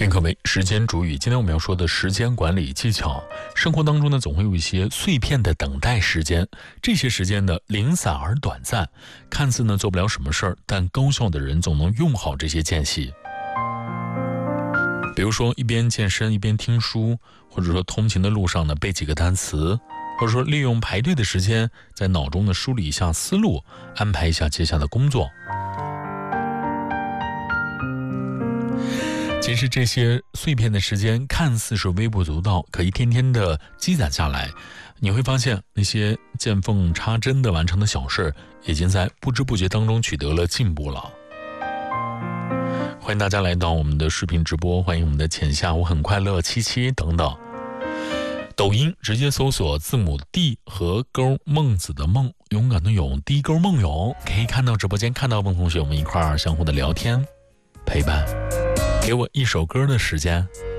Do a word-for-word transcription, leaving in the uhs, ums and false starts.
任可为时间主语。今天我们要说的时间管理技巧，生活当中呢总会有一些碎片的等待时间，这些时间呢零散而短暂，看似呢做不了什么事儿，但高效的人总能用好这些间隙。比如说一边健身一边听书，或者说通勤的路上呢背几个单词，或者说利用排队的时间在脑中呢梳理一下思路，安排一下接下来的工作。其实这些碎片的时间看似是微不足道，可一天天的积攒下来，你会发现那些见缝插针的完成的小事，已经在不知不觉当中取得了进步了。欢迎大家来到我们的视频直播，欢迎我们的浅夏我很快乐七七等等。抖音直接搜索字母 D 和勾孟子的孟，勇敢的勇， D 勾孟勇，可以看到直播间，看到孟同学，我们一块儿相互的聊天陪伴。给我一首歌的时间。